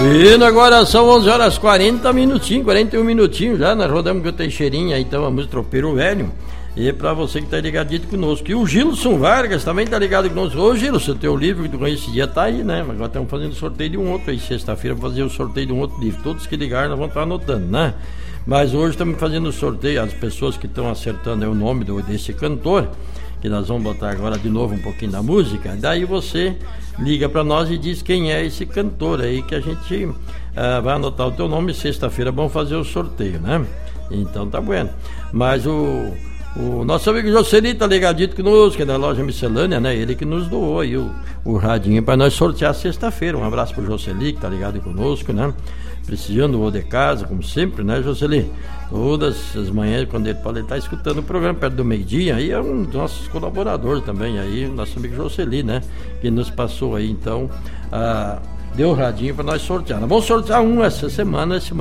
E agora são 11 horas 41 minutinhos já, nós rodamos com o Teixeirinha, então a música Tropeiro Velho. E pra você que tá ligadito conosco. E o Gilson Vargas também tá ligado conosco. Ô Gilson, o teu livro que tu conhece esse dia tá aí, né? Mas agora estamos fazendo sorteio de um outro aí. Sexta-feira vamos fazer o sorteio de um outro livro. Todos que ligaram nós vamos estar anotando, né? Mas hoje estamos fazendo o sorteio. As pessoas que estão acertando é o nome desse cantor, que nós vamos botar agora de novo um pouquinho da música. Daí você liga para nós e diz quem é esse cantor aí, que a gente vai anotar o teu nome. Sexta-feira vamos fazer o sorteio, né? Então tá bueno. Mas o nosso amigo Jocely tá ligadito conosco, que é da loja Miscelânea, né? Ele que nos doou aí o radinho para nós sortear sexta-feira. Um abraço pro Jocely, que tá ligado conosco, né? Precisando ou de casa, como sempre, né, Jocely? Todas as manhãs, quando ele pode estar escutando o programa perto do meio-dia, aí é um dos nossos colaboradores também, aí, nosso amigo Jocely, né? Que nos passou aí, então, deu o radinho para nós sortear. Nós vamos sortear um essa semana,